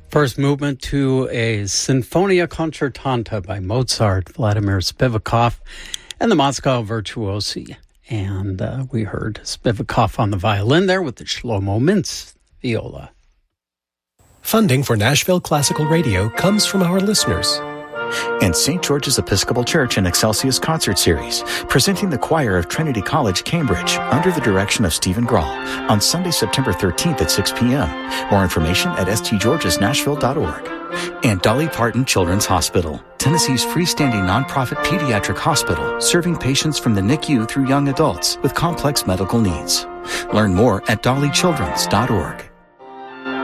First movement to a Sinfonia Concertanta by Mozart, Vladimir Spivakov, and the Moscow Virtuosi. And we heard Spivakov on the violin there with the Shlomo Mintz viola. Funding for Nashville Classical Radio comes from our listeners. And St. George's Episcopal Church and Excelsius Concert Series, presenting the choir of Trinity College, Cambridge, under the direction of Stephen Grahl, on Sunday, September 13th at 6 p.m. More information at stgeorgesnashville.org. And Dolly Parton Children's Hospital, Tennessee's freestanding nonprofit pediatric hospital, serving patients from the NICU through young adults with complex medical needs. Learn more at dollychildrens.org.